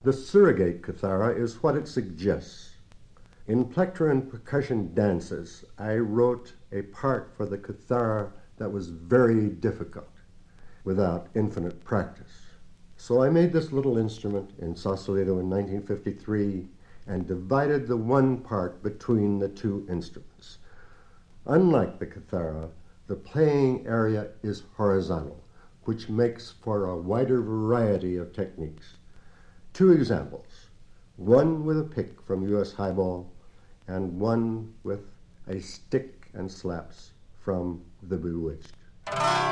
The surrogate kithara is what it suggests. In plectrum and percussion dances, I wrote a part for the kithara that was very difficult without infinite practice. So I made this little instrument in Sausalito in 1953 and divided the one part between the two instruments. Unlike the kithara, the playing area is horizontal, which makes for a wider variety of techniques. Two examples, one with a pick from U.S. Highball and one with a stick and slaps from The Bewitched.